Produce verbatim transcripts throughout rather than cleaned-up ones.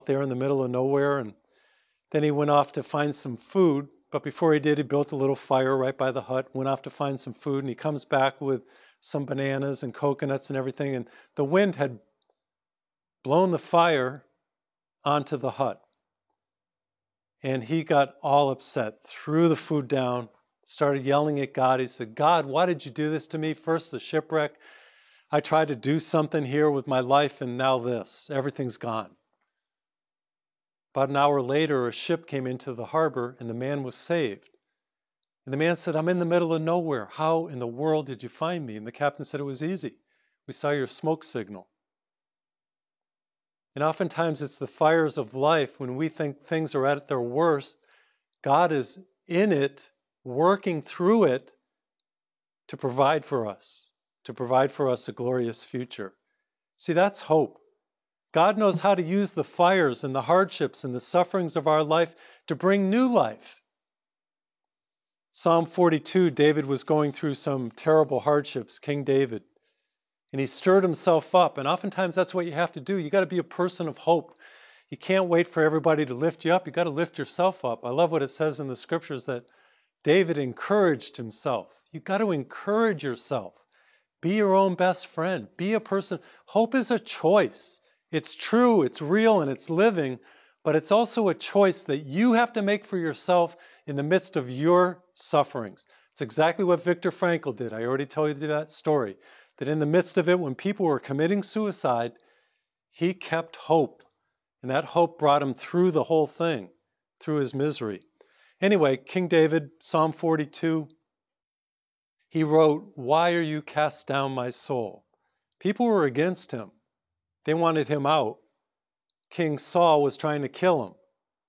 there in the middle of nowhere, and then he went off to find some food. But before he did, he built a little fire right by the hut, went off to find some food, and he comes back with some bananas and coconuts and everything, and the wind had blown the fire onto the hut. And he got all upset, threw the food down, started yelling at God. He said, God, why did you do this to me? First the shipwreck. I tried to do something here with my life, and now this. Everything's gone. About an hour later, a ship came into the harbor, and the man was saved. And the man said, I'm in the middle of nowhere. How in the world did you find me? And the captain said, it was easy. We saw your smoke signal. And oftentimes it's the fires of life when we think things are at their worst. God is in it, working through it to provide for us, to provide for us a glorious future. See, that's hope. God knows how to use the fires and the hardships and the sufferings of our life to bring new life. Psalm forty-two, David was going through some terrible hardships, King David. And he stirred himself up. And oftentimes that's what you have to do. You got to be a person of hope. You can't wait for everybody to lift you up. You got to lift yourself up. I love what it says in the scriptures that David encouraged himself. You got to encourage yourself. Be your own best friend. Be a person. Hope is a choice. It's true, it's real, and it's living, but it's also a choice that you have to make for yourself in the midst of your sufferings. It's exactly what Viktor Frankl did. I already told you that story. That in the midst of it, when people were committing suicide, he kept hope. And that hope brought him through the whole thing, through his misery. Anyway, King David, Psalm forty-two, he wrote, why are you cast down, my soul? People were against him. They wanted him out. King Saul was trying to kill him.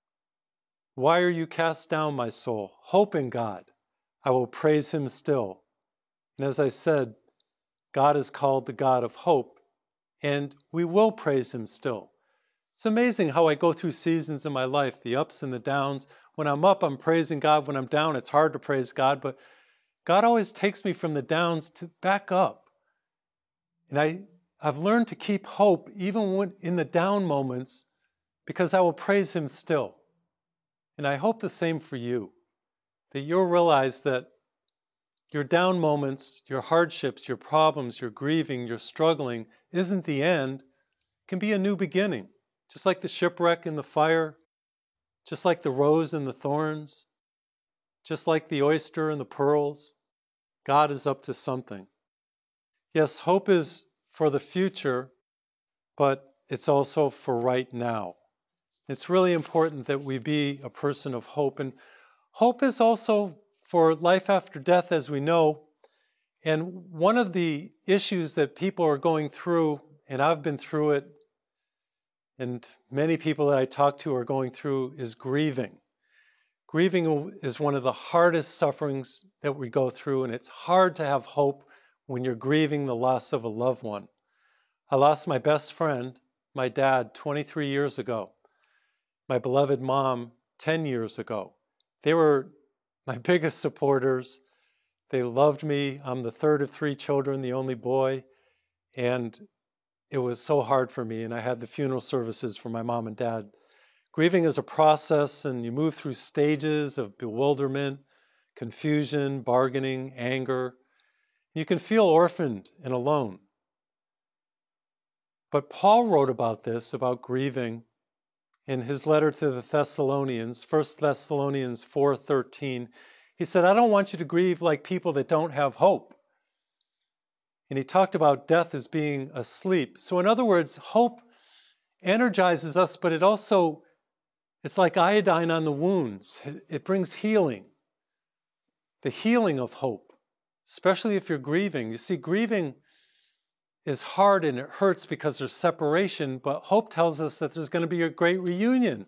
Why are you cast down, my soul? Hope in God. I will praise him still. And as I said, God is called the God of hope, and we will praise him still. It's amazing how I go through seasons in my life, the ups and the downs. When I'm up, I'm praising God. When I'm down, it's hard to praise God, but God always takes me from the downs to back up. And I, I've learned to keep hope even when in the down moments because I will praise him still. And I hope the same for you, that you'll realize that your down moments, your hardships, your problems, your grieving, your struggling isn't the end. It can be a new beginning, just like the shipwreck and the fire, just like the rose and the thorns, just like the oyster and the pearls. God is up to something. Yes, hope is for the future, but it's also for right now. It's really important that we be a person of hope. And hope is also for life after death, as we know. And one of the issues that people are going through, and I've been through it, and many people that I talk to are going through, is grieving. Grieving is one of the hardest sufferings that we go through, and it's hard to have hope when you're grieving the loss of a loved one. I lost my best friend, my dad, twenty-three years ago. My beloved mom, ten years ago. They were my biggest supporters. They loved me. I'm the third of three children, the only boy. And it was so hard for me. And I had the funeral services for my mom and dad. Grieving is a process, and you move through stages of bewilderment, confusion, bargaining, anger. You can feel orphaned and alone. But Paul wrote about this, about grieving, in his letter to the Thessalonians, First Thessalonians four thirteen. He said, I don't want you to grieve like people that don't have hope. And he talked about death as being asleep. So in other words, hope energizes us, but it also, it's like iodine on the wounds. It, it brings healing. The healing of hope, especially if you're grieving. You see, grieving is hard and it hurts because there's separation, but hope tells us that there's going to be a great reunion.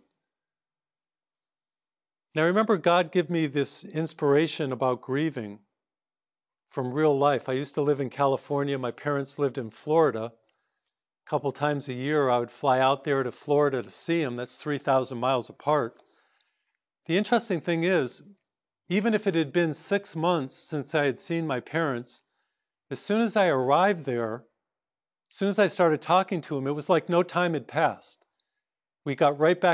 Now remember, God gave me this inspiration about grieving from real life. I used to live in California. My parents lived in Florida. A couple times a year I would fly out there to Florida to see them. That's three thousand miles apart. The interesting thing is, even if it had been six months since I had seen my parents, as soon as I arrived there, as soon as I started talking to him, it was like no time had passed. we got right back